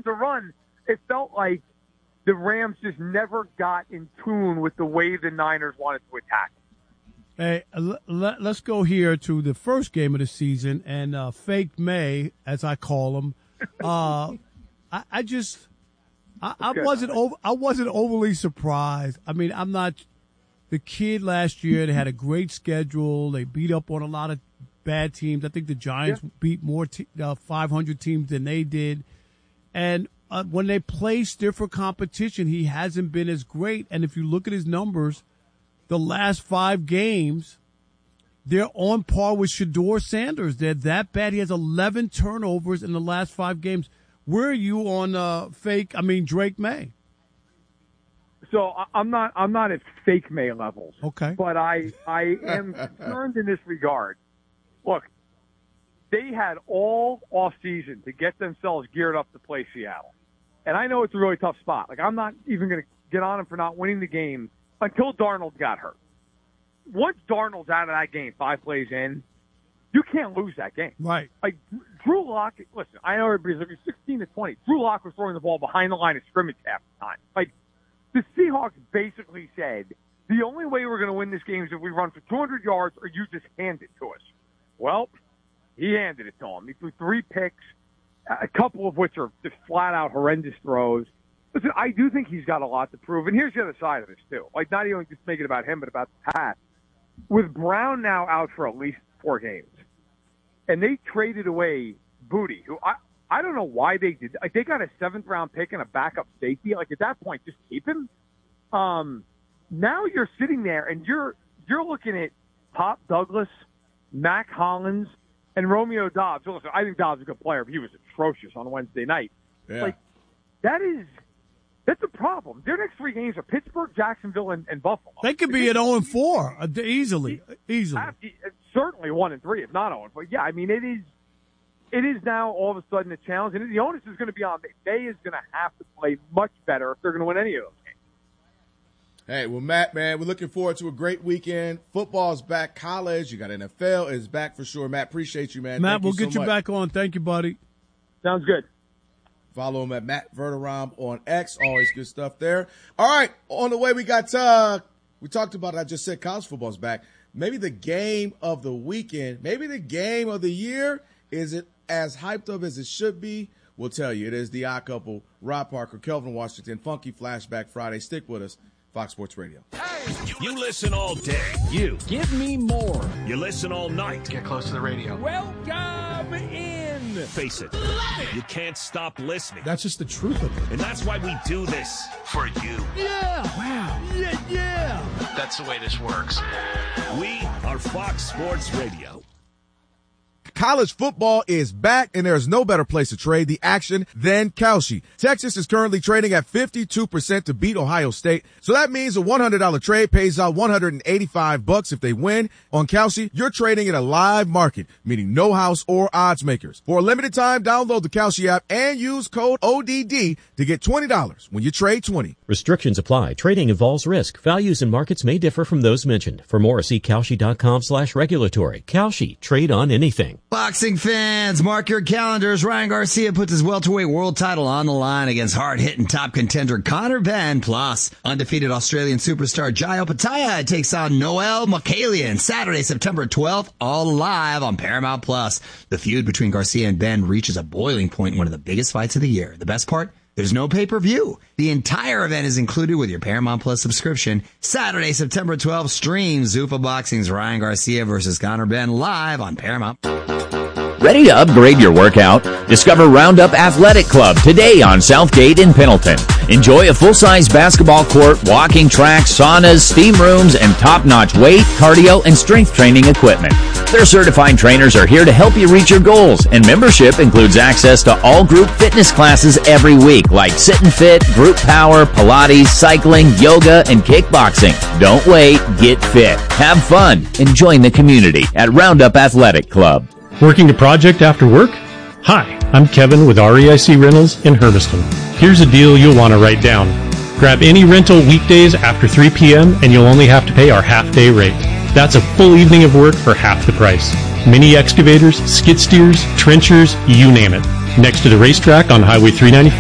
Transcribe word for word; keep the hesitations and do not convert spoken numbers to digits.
them to run. It felt like the Rams just never got in tune with the way the Niners wanted to attack. Hey, let, let's go here to the first game of the season, and uh, Fake May, as I call him. Uh, I, I just, I, I wasn't over, I wasn't overly surprised. I mean, I'm not. The kid last year, they had a great schedule. They beat up on a lot of bad teams. I think the Giants yeah. beat more te- uh, five hundred teams than they did. And uh, when they play stiffer competition, he hasn't been as great. And if you look at his numbers, the last five games, they're on par with Shedeur Sanders. They're that bad. He has eleven turnovers in the last five games. Where are you on uh, fake, I mean, Drake May? So I'm not I'm not at Fake May levels. Okay. But I, I am concerned in this regard. Look, they had all offseason to get themselves geared up to play Seattle. And I know it's a really tough spot. Like, I'm not even going to get on them for not winning the game until Darnold got hurt. Once Darnold's out of that game, five plays in, you can't lose that game. Right. Like, Drew Lock, listen, I know everybody's like, sixteen to twenty. Drew Lock was throwing the ball behind the line of scrimmage half the time. Like, the Seahawks basically said, the only way we're going to win this game is if we run for two hundred yards or you just hand it to us. Well, he handed it to him. He threw three picks, a couple of which are just flat-out horrendous throws. Listen, I do think he's got a lot to prove. And here's the other side of this, too. Like, not even just make it about him, but about the Pats. With Brown now out for at least four games, and they traded away Booty, who I, I don't know why they did. Like, they got a seventh-round pick and a backup safety. Like, at that point, just keep him. Um, now you're sitting there, and you're you're looking at Pop Douglas, Mac Hollins, and Romeo Doubs. So listen, I think Doubs is a good player, but he was atrocious on Wednesday night. Yeah. Like, that is that's a problem. Their next three games are Pittsburgh, Jacksonville, and, and Buffalo. They could be at oh and four easily, easily. Certainly one and three, if not oh and four. Yeah, I mean, it is. It is now all of a sudden a challenge, and the onus is going to be on May. May is going to have to play much better if they're going to win any of those games. Hey, well, Matt, man, we're looking forward to a great weekend. Football's back. College, you got N F L is back for sure. Matt, appreciate you, man. Matt, Thank we'll you so get you much. back on. Thank you, buddy. Sounds good. Follow him at Matt Verderam on X. Always good stuff there. All right, on the way we got, uh, we talked about it. I just said college football's back. Maybe the game of the weekend, maybe the game of the year. Is it as hyped up as it should be? We'll tell you. It is the odd couple, Rob Parker, Kelvin Washington, Funky Flashback Friday. Stick with us. Fox Sports Radio. Hey, you listen all day. You. Give me more. You listen all night. Get close to the radio. Welcome in. Face it, it. You can't stop listening. That's just the truth of it. And that's why we do this for you. Yeah. Wow. Yeah, yeah. That's the way this works. We are Fox Sports Radio. College football is back, and there's no better place to trade the action than Kalshi. Texas is currently trading at fifty-two percent to beat Ohio State. So that means a one hundred dollars trade pays out one hundred eighty-five bucks if they win. On Kalshi, you're trading at a live market, meaning no house or odds makers. For a limited time, download the Kalshi app and use code O D D to get twenty dollars when you trade twenty. Restrictions apply. Trading involves risk. Values and markets may differ from those mentioned. For more, see Kalshi.com slash regulatory. Kalshi. Trade on anything. Boxing fans, mark your calendars. Ryan Garcia puts his welterweight world title on the line against hard-hitting top contender Conor Benn. Plus, undefeated Australian superstar Jai Opetaia takes on Noel Mikaelian Saturday, September twelfth, all live on Paramount Plus. The feud between Garcia and Benn reaches a boiling point in one of the biggest fights of the year. The best part? There's no pay-per-view. The entire event is included with your Paramount Plus subscription. Saturday, September twelfth, stream Zuffa Boxing's Ryan Garcia versus Conor Benn live on Paramount. Ready to upgrade your workout? Discover Roundup Athletic Club today on Southgate in Pendleton. Enjoy a full-size basketball court, walking track, saunas, steam rooms, and top-notch weight, cardio, and strength training equipment. Their certified trainers are here to help you reach your goals, and membership includes access to all group fitness classes every week, like Sit and Fit, Group Power, Pilates, cycling, yoga, and kickboxing. Don't wait, get fit, have fun, and join the community at Roundup Athletic Club. Working a project after work? Hi, I'm Kevin with R E I C Rentals in Hermiston. Here's a deal you'll want to write down. Grab any rental weekdays after three p.m. and you'll only have to pay our half-day rate. That's a full evening of work for half the price. Mini excavators, skid steers, trenchers, you name it. Next to the racetrack on Highway three ninety-five.